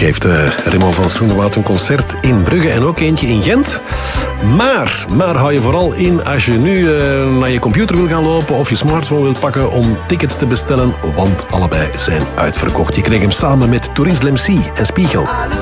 geeft Raymond van het Groenewoud een concert in Brugge en ook eentje in Gent. Maar hou je vooral in als je nu naar je computer wil gaan lopen of je smartphone wil pakken om tickets te bestellen, want allebei zijn uitverkocht. Je kreeg hem samen met Tourist Lemcy en Spiegel.